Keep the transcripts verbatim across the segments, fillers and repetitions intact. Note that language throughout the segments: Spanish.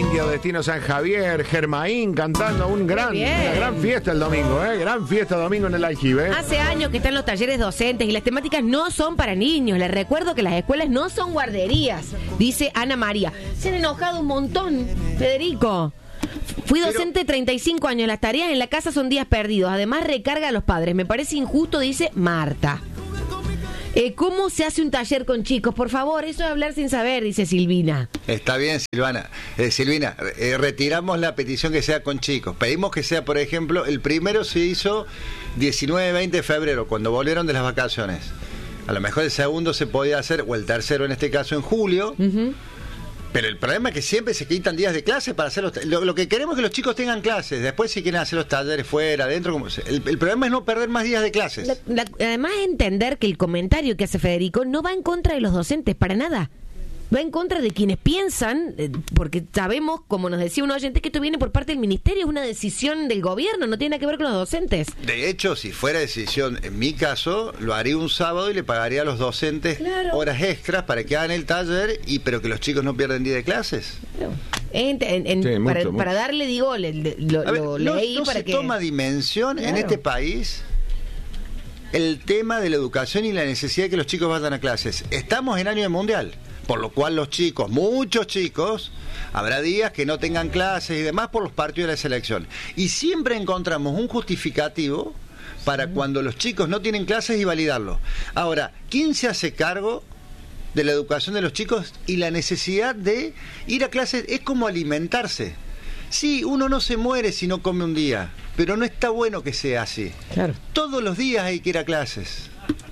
India, Destino San Javier, Germaín cantando un gran, una gran fiesta el domingo, ¿eh? Gran fiesta domingo en el aljibe. ¿eh? Hace años que están los talleres docentes y las temáticas no son para niños. Les recuerdo que las escuelas no son guarderías, dice Ana María. Se han enojado un montón, Federico. Fui docente Pero... treinta y cinco años, las tareas en la casa son días perdidos. Además recarga a los padres. Me parece injusto, dice Marta. Eh, ¿Cómo se hace un taller con chicos? Por favor, eso es hablar sin saber, dice Silvina. Está bien, Silvana. Eh, Silvina, eh, retiramos la petición que sea con chicos. Pedimos que sea, por ejemplo, el primero se hizo diecinueve veinte de febrero, cuando volvieron de las vacaciones. A lo mejor el segundo se podía hacer, o el tercero en este caso en julio. Uh-huh. Pero el problema es que siempre se quitan días de clase para hacer los... Lo, lo que queremos es que los chicos tengan clases. Después si quieren hacer los talleres fuera, adentro... Como... El, el problema es no perder más días de clases. La, la, además entender que el comentario que hace Federico no va en contra de los docentes, para nada. Va en contra de quienes piensan, eh, porque sabemos, como nos decía un oyente, que esto viene por parte del ministerio, es una decisión del gobierno, no tiene nada que ver con los docentes. De hecho, si fuera decisión, en mi caso, lo haría un sábado y le pagaría a los docentes claro. horas extras para que hagan el taller, y pero que los chicos no pierdan día de clases. Claro. En, en, en, sí, para, mucho, para darle, digo, le, le, lo, ver, lo no, leí no para se que... toma dimensión claro. en este país el tema de la educación y la necesidad de que los chicos vayan a clases. Estamos en año de mundial. Por lo cual los chicos, muchos chicos, habrá días que no tengan clases y demás por los partidos de la selección. Y siempre encontramos un justificativo para cuando los chicos no tienen clases y validarlo. Ahora, ¿quién se hace cargo de la educación de los chicos y la necesidad de ir a clases? Es como alimentarse. Sí, uno no se muere si no come un día, pero no está bueno que sea así. Claro. Todos los días hay que ir a clases.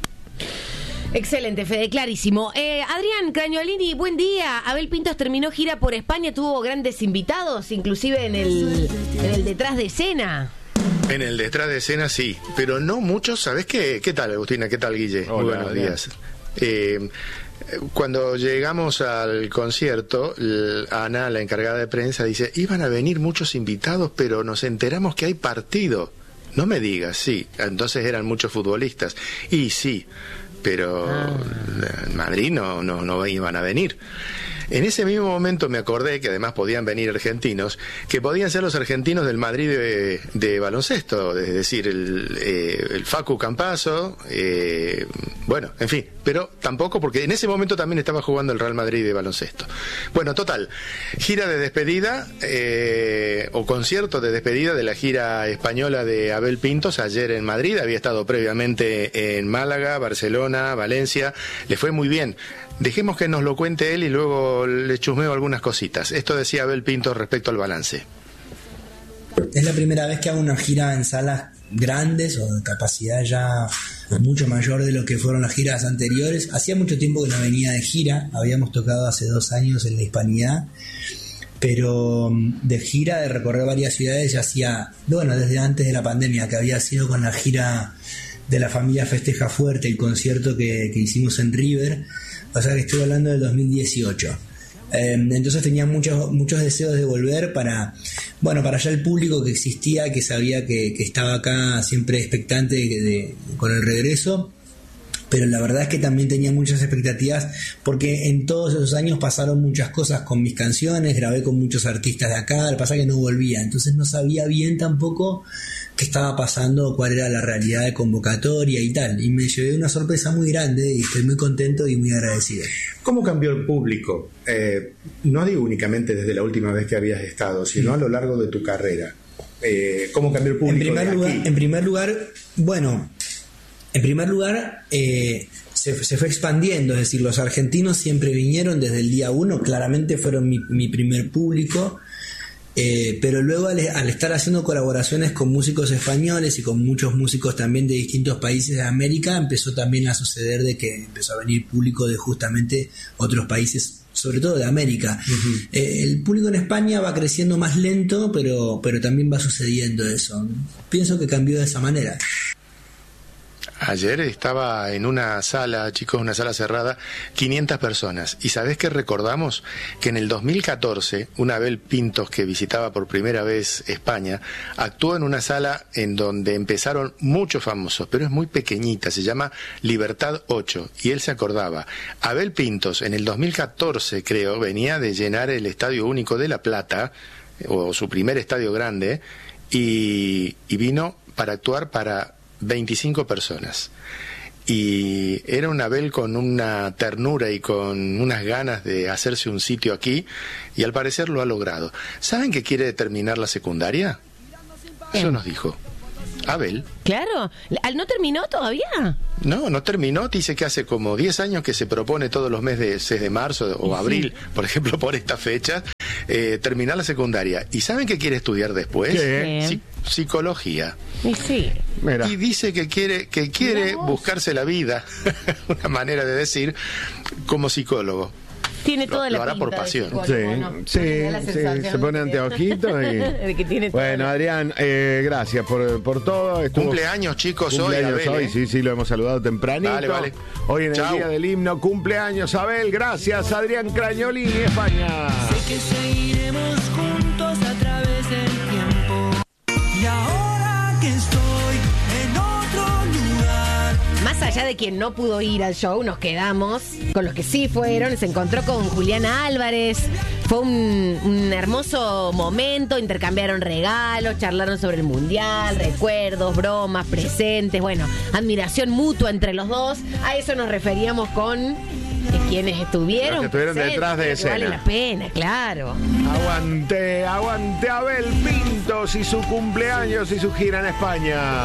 Excelente, Fede, clarísimo. Eh, Adrián Crañolini, buen día. Abel Pintos terminó gira por España, tuvo grandes invitados, inclusive en el, en el detrás de escena. En el detrás de escena sí, pero no muchos. ¿Sabés qué? ¿Qué tal, Agustina? ¿Qué tal, Guille? Hola, Muy buenos Adrián. días. Eh, cuando llegamos al concierto, Ana, la encargada de prensa, dice, iban a venir muchos invitados, pero nos enteramos que hay partido. No me digas, sí. Entonces eran muchos futbolistas. Y sí, pero ah. en Madrid no, no, no iban a venir. En ese mismo momento me acordé que además podían venir argentinos, que podían ser los argentinos del Madrid de, de baloncesto, es decir, el, eh, el Facu Campazzo, eh, bueno, en fin, pero tampoco, porque en ese momento también estaba jugando el Real Madrid de baloncesto. Bueno, total, gira de despedida, eh, o concierto de despedida de la gira española de Abel Pintos ayer en Madrid. Había estado previamente en Málaga, Barcelona, Valencia, le fue muy bien. Dejemos que nos lo cuente él y luego le chusmeo algunas cositas. Esto decía Abel Pintos respecto al balance. Es la primera vez que hago una gira en salas grandes o de capacidad ya mucho mayor de lo que fueron las giras anteriores. Hacía mucho tiempo que no venía de gira, habíamos tocado hace dos años en la Hispanidad, pero de gira, de recorrer varias ciudades, ya hacía, bueno, desde antes de la pandemia, que había sido con la gira de la familia Festeja Fuerte, el concierto que, que hicimos en River. O sea que estoy hablando del dos mil dieciocho. Eh, entonces tenía muchos muchos deseos de volver para, bueno, para ya el público que existía, que sabía que, que estaba acá siempre expectante de, de, con el regreso. Pero la verdad es que también tenía muchas expectativas porque en todos esos años pasaron muchas cosas con mis canciones, grabé con muchos artistas de acá, lo que pasa es que no volvía, entonces no sabía bien tampoco qué estaba pasando, cuál era la realidad de convocatoria y tal, y me llevé una sorpresa muy grande y estoy muy contento y muy agradecido. ¿Cómo cambió el público? Eh, no digo únicamente desde la última vez que habías estado, sino a lo largo de tu carrera. Eh, ¿Cómo cambió el público? En primer, de lugar, aquí? en primer lugar, bueno... En primer lugar, eh, se, se fue expandiendo, es decir, los argentinos siempre vinieron desde el día uno, claramente fueron mi, mi primer público, eh, pero luego al, al estar haciendo colaboraciones con músicos españoles y con muchos músicos también de distintos países de América, empezó también a suceder de que empezó a venir público de justamente otros países, sobre todo de América. Uh-huh. Eh, el público en España va creciendo más lento, pero, pero también va sucediendo eso. Pienso que cambió de esa manera. Ayer estaba en una sala, chicos, una sala cerrada, quinientas personas. ¿Y sabés qué recordamos? Que en el dos mil catorce, una Abel Pintos, que visitaba por primera vez España, actuó en una sala en donde empezaron muchos famosos, pero es muy pequeñita, se llama Libertad ocho. Y él se acordaba, Abel Pintos en el dos mil catorce, creo, venía de llenar el Estadio Único de La Plata, o su primer estadio grande, y, y vino para actuar para veinticinco personas. Y era un Abel con una ternura y con unas ganas de hacerse un sitio aquí, y al parecer lo ha logrado. ¿Saben que quiere terminar la secundaria? Eso nos dijo Abel. Claro, ¿no terminó todavía? No, no terminó. Dice que hace como diez años que se propone todos los meses de, de marzo o abril, sí, por ejemplo, por esta fecha, eh, terminar la secundaria. ¿Y saben qué quiere estudiar después? ¿Qué? Psicología. Y sí. Mira. Y dice que quiere que quiere buscarse la vida, una manera de decir, como psicólogo. Tiene toda lo, la lo hará pinta por de pasión. psicólogo, ¿no? Sí, Me sí, da la sí, sensación se pone de- anteojito y... de que tiene toda Bueno, la- Adrián, eh, gracias por, por todo. Estuvo- Cumpleaños, chicos, hoy, Cumpleaños Abel, hoy, ¿eh? sí, sí, lo hemos saludado tempranito. Vale, vale. Hoy en el Chau. día del himno, cumpleaños, Abel. Gracias, Adrián Cragnolini, España. Sé que seguiremos juntos a través del tiempo. Y ahora que estoy en otro lugar. Más allá de quien no pudo ir al show, nos quedamos con los que sí fueron. Se encontró con Juliana Álvarez. Fue un, un hermoso momento. Intercambiaron regalos, charlaron sobre el mundial, recuerdos, bromas, presentes. Bueno, admiración mutua entre los dos. A eso nos referíamos con que quienes estuvieron, Los que estuvieron presentes, detrás de que escena. vale la pena, claro. Aguante, aguante Abel Pintos y su cumpleaños y su gira en España.